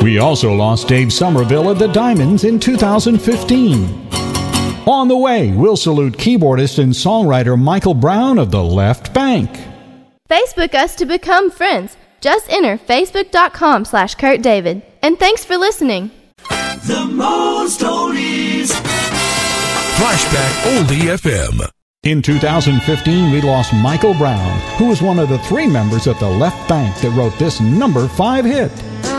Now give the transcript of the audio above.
We also lost Dave Somerville of the Diamonds in 2015. On the way, we'll salute keyboardist and songwriter Michael Brown of the Left Bank. Facebook us to become friends. Just enter facebook.com/Kurt David. And thanks for listening. The most oldies. Flashback Oldie FM. In 2015, we lost Michael Brown, who was one of the 3 members of the Left Bank that wrote this number 5 hit.